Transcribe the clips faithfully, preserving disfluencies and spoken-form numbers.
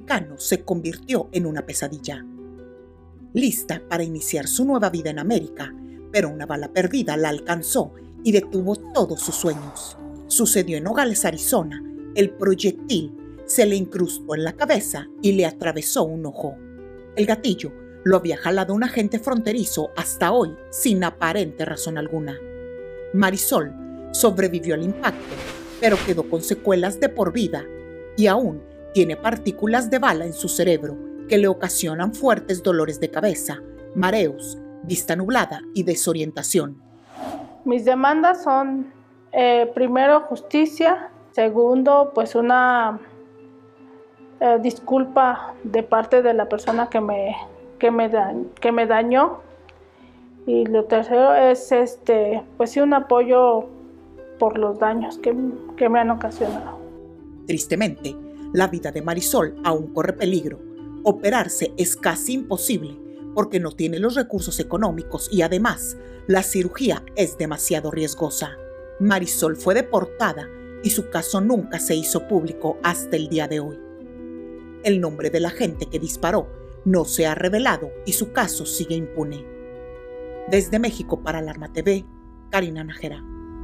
americano se convirtió en una pesadilla. Lista para iniciar su nueva vida en América, pero una bala perdida la alcanzó y detuvo todos sus sueños. Sucedió en Nogales, Arizona. El proyectil se le incrustó en la cabeza y le atravesó un ojo. El gatillo lo había jalado un agente fronterizo hasta hoy sin aparente razón alguna. Marisol sobrevivió al impacto, pero quedó con secuelas de por vida y aún tiene partículas de bala en su cerebro que le ocasionan fuertes dolores de cabeza, mareos, vista nublada y desorientación. Mis demandas son, eh, primero, justicia. Segundo, pues una eh, disculpa de parte de la persona que me, que me, da, que me dañó. Y lo tercero es, este, pues sí, un apoyo por los daños que, que me han ocasionado. Tristemente, la vida de Marisol aún corre peligro. Operarse es casi imposible porque no tiene los recursos económicos y además la cirugía es demasiado riesgosa. Marisol fue deportada y su caso nunca se hizo público hasta el día de hoy. El nombre del agente que disparó no se ha revelado y su caso sigue impune. Desde México para Alarma T V, Karina Nájera.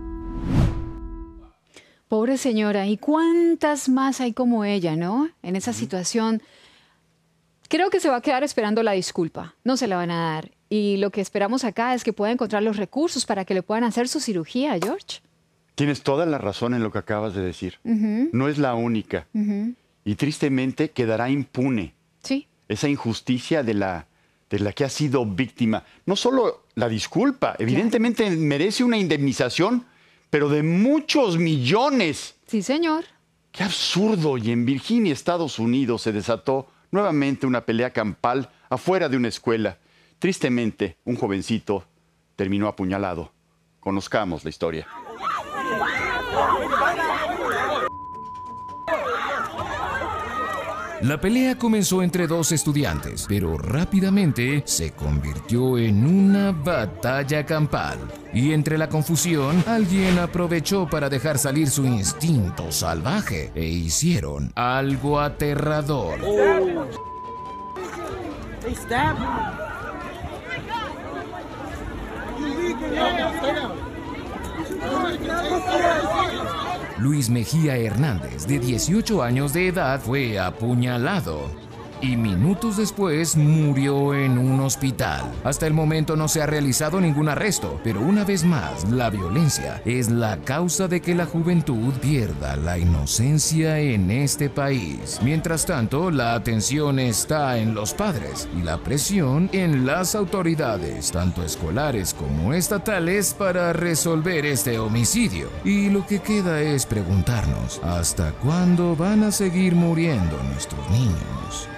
Pobre señora, ¿y cuántas más hay como ella, no? En esa situación. Creo que se va a quedar esperando la disculpa, no se la van a dar. Y lo que esperamos acá es que pueda encontrar los recursos para que le puedan hacer su cirugía, George. Tienes toda la razón en lo que acabas de decir. Uh-huh. No es la única. Uh-huh. Y tristemente quedará impune. Sí. Esa injusticia de la, de la que ha sido víctima. No solo la disculpa, evidentemente claro. merece una indemnización, pero de muchos millones. Sí, señor. Qué absurdo. Y en Virginia, Estados Unidos, se desató nuevamente una pelea campal afuera de una escuela. Tristemente, un jovencito terminó apuñalado. Conozcamos la historia. La pelea comenzó entre dos estudiantes, pero rápidamente se convirtió en una batalla campal. Y entre la confusión, alguien aprovechó para dejar salir su instinto salvaje e hicieron algo aterrador. Oh. Luis Mejía Hernández, de dieciocho años de edad, fue apuñalado y minutos después murió en un hospital. Hasta el momento no se ha realizado ningún arresto, pero una vez más, la violencia es la causa de que la juventud pierda la inocencia en este país. Mientras tanto, la atención está en los padres y la presión en las autoridades, tanto escolares como estatales, para resolver este homicidio. Y lo que queda es preguntarnos, ¿hasta cuándo van a seguir muriendo nuestros niños?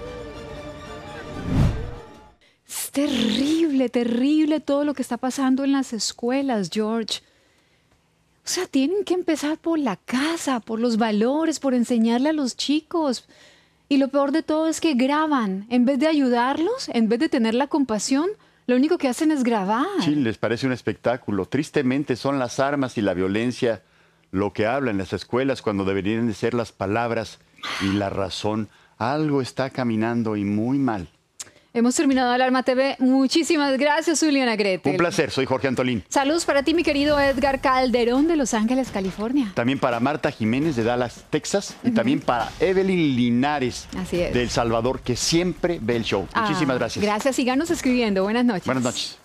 Es terrible, terrible todo lo que está pasando en las escuelas, George. O sea, tienen que empezar por la casa, por los valores, por enseñarle a los chicos. Y lo peor de todo es que graban. En vez de ayudarlos, en vez de tener la compasión, lo único que hacen es grabar. Sí, les parece un espectáculo. Tristemente son las armas y la violencia lo que habla en las escuelas cuando deberían de ser las palabras y la razón. Algo está caminando y muy mal. Hemos terminado Alarma T V. Muchísimas gracias, Juliana Gretel. Un placer, soy Jorge Antolín. Saludos para ti, mi querido Edgar Calderón, de Los Ángeles, California. También para Marta Jiménez, de Dallas, Texas. Uh-huh. Y también para Evelyn Linares, Así es. de El Salvador, que siempre ve el show. Muchísimas ah, gracias. Gracias, síganos escribiendo. Buenas noches. Buenas noches.